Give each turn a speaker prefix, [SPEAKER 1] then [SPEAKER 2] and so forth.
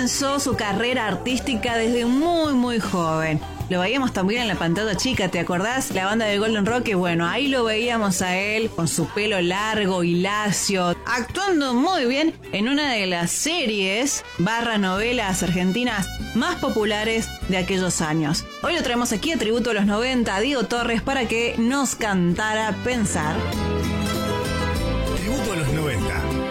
[SPEAKER 1] comenzó su carrera artística desde muy joven. Lo veíamos también en la pantalla chica, ¿te acordás? La banda de Golden Rock, bueno, ahí lo veíamos a él con su pelo largo y lacio, actuando muy bien en una de las series / novelas argentinas más populares de aquellos años. Hoy lo traemos aquí a tributo a los 90, a Diego Torres, para que nos cantara Pensar.
[SPEAKER 2] Tributo a los 90.